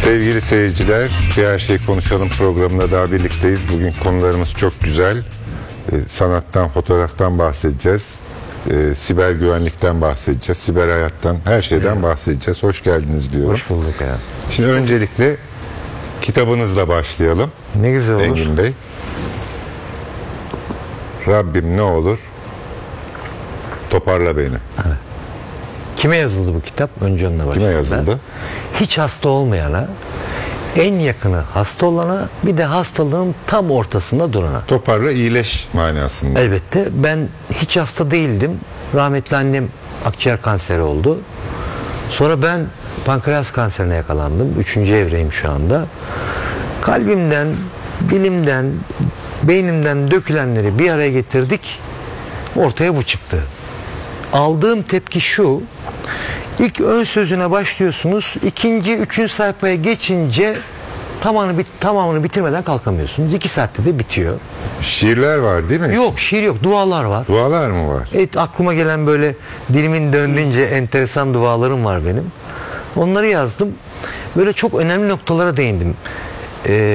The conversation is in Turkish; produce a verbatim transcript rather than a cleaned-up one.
Sevgili seyirciler, Bir Her Şey Konuşalım programında daha birlikteyiz. Bugün konularımız çok güzel. Ee, sanattan, fotoğraftan bahsedeceğiz. Ee, siber güvenlikten bahsedeceğiz. Siber hayattan, her şeyden evet. bahsedeceğiz. Hoş geldiniz diyorum. Hoş bulduk ya. Şimdi Hoş öncelikle kitabınızla başlayalım. Ne güzel olur. Engin Bey. Rabbim ne olur toparla beni. Evet. Kime yazıldı bu kitap? Önce onunla başlayalım. Kime yazıldı? Hiç hasta olmayana, en yakını hasta olana, bir de hastalığın tam ortasında durana. Toparla, iyileş manasında. Elbette. Ben hiç hasta değildim. Rahmetli annem akciğer kanseri oldu. Sonra ben pankreas kanserine yakalandım. Üçüncü evreyim şu anda. Kalbimden, dilimden, beynimden dökülenleri bir araya getirdik. Ortaya bu çıktı. Aldığım tepki şu: İlk ön sözüne başlıyorsunuz, ikinci, üçüncü sayfaya geçince tamamını, bit tamamını bitirmeden kalkamıyorsunuz. İki saatte de bitiyor. Şiirler var değil mi? Yok, şiir yok, dualar var. Dualar mı var? Evet, aklıma gelen böyle dilimin döndüğünce enteresan dualarım var benim. Onları yazdım. Böyle çok önemli noktalara değindim. Ee,